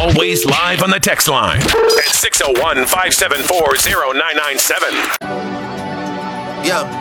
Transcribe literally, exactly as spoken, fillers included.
Always live on the text line at six oh one, five seven four, oh nine nine seven. Yeah.